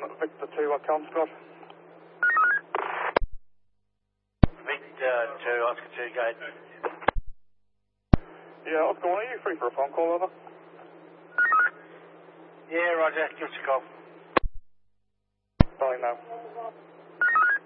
Victor 2, Calm Squad. Victor 2, Oscar 2, go ahead. Yeah, Oscar 1, are you free for a phone call, over? Yeah, Roger, give us a call. Calling now.